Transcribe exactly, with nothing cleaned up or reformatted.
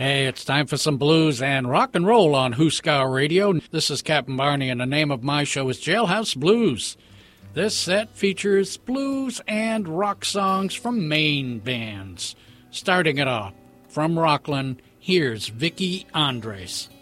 Hey, it's time for some blues and rock and roll on Huskar Radio. This is Captain Barney, and the name of my show is Jailhouse Blues. This set features blues and rock songs from Maine bands. Starting it off, from Rockland, here's Vicki Andres.